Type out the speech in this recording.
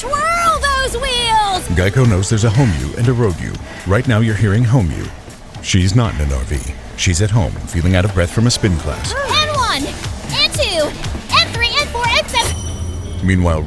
twirl those wheels! Geico knows there's a home you and a road you. Right now you're hearing home you. She's not in an RV. She's at home, feeling out of breath from a spin class. And 1, and 2, and 3, and 4, and 7. Meanwhile,